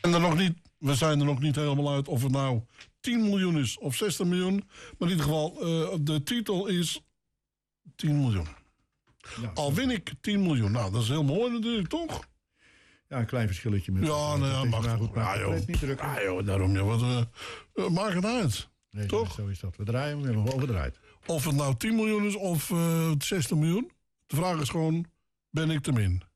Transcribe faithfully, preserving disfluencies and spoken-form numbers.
er nog niet, we zijn er nog niet helemaal uit of het nou tien miljoen is of zestig miljoen. Maar in ieder geval, uh, de titel is tien miljoen. Ja, al win ik tien miljoen. Nou, dat is heel mooi natuurlijk, toch? Ja, een klein verschilletje. Met ja, nou ja, mag maar goed. Ja, joh. Niet druk. Ja, joh, daarom, joh. Wat, uh, uh, maak het uit. Nee, toch? Zo is dat. We draaien, we hebben nog overdraaid. Of het nou tien miljoen is of uh, zestig miljoen. De vraag is gewoon, ben ik te min?